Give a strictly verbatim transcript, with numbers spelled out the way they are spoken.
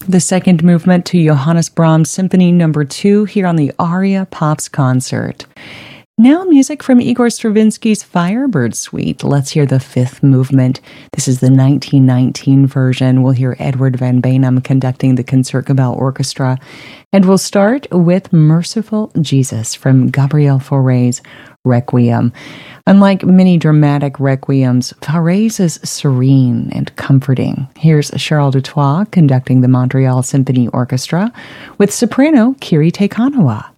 the second movement to Johannes Brahms Symphony Number two here on the Aria Pops concert. Now music from Igor Stravinsky's Firebird Suite. Let's hear the fifth movement. This is the nineteen nineteen version. We'll hear Edward Van Beinum conducting the Concertgebouw Orchestra. And we'll start with Merciful Jesus from Gabriel Fauré's Requiem. Unlike many dramatic requiems, Fauré's is serene and comforting. Here's Charles Dutoit conducting the Montreal Symphony Orchestra with soprano Kiri Te Kanawa.